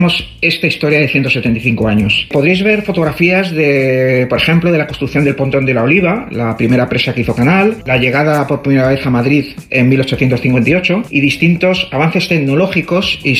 Esta historia de 175 años. Podréis ver fotografías de, por ejemplo, de la construcción del Pontón de la Oliva, la primera presa que hizo Canal, la llegada por primera vez a Madrid en 1858 y distintos avances tecnológicos y